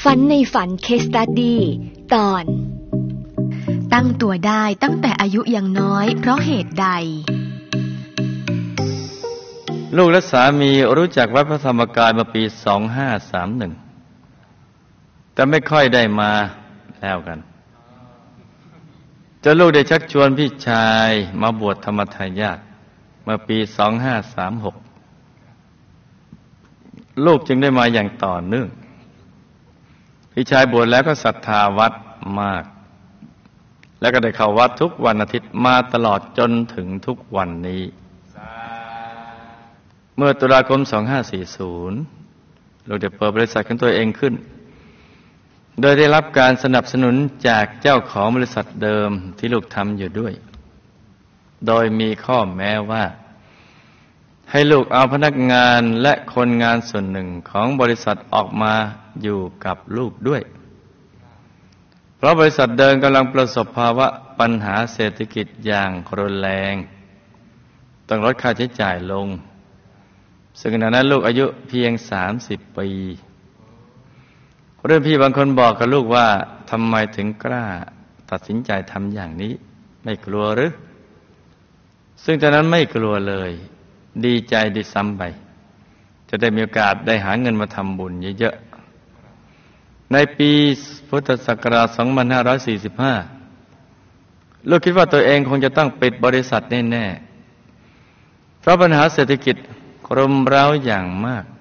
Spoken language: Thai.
ฝันในฝันเคสสตัดดี้ตอนตั้งตัวได้ตั้งแต่อายุยังน้อยเพราะเหตุใดลูกและสามีรู้จักวัดพระธรรมกายมาปี 2531 แต่ไม่ค่อยได้มาแล้วกันจนลูกได้ชักชวนพี่ชายมาบวชธรรมทายาทเมื่อปี 2536 ลูกจึงได้มาอย่างต่อเนื่องพี่ชายบวชแล้วก็ศรัทธาวัดมากแล้วก็ได้เข้าวัดทุกวันอาทิตย์มาตลอดจนถึงทุกวันนี้เมื่อตุลาคม 2540 ลูกได้เปิดบริษัทของตัวเองขึ้นโดยได้รับการสนับสนุนจากเจ้าของบริษัทเดิมที่ลูกทำอยู่ด้วยโดยมีข้อแม้ว่าให้ลูกเอาพนักงานและคนงานส่วนหนึ่งของบริษัทออกมาอยู่กับลูกด้วยเพราะบริษัทเดิมกำลังประสบภาวะปัญหาเศรษฐกิจอย่างรุนแรงต้องลดค่าใช้จ่ายลงซึ่งขณะนั้นลูกอายุเพียง30 ปีเรื่องพี่บางคนบอกกับลูกว่าทำไมถึงกล้าตัดสินใจทำอย่างนี้ไม่กลัวหรือซึ่งตอนนั้นไม่กลัวเลยดีใจดีซ้ำไปจะได้มีโอกาสได้หาเงินมาทำบุญเยอะๆในปีพุทธศักราช 2545 ลูกคิดว่าตัวเองคงจะต้องปิดบริษัทแน่ๆเพราะปัญหาเศรษฐกิจรุมเร้าอย่างมาก